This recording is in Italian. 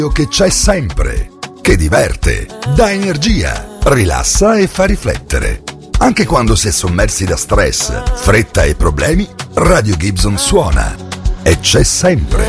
che c'è sempre, che diverte, dà energia, rilassa e fa riflettere. Anche quando si è sommersi da stress, fretta e problemi, Radio Gibson suona e c'è sempre.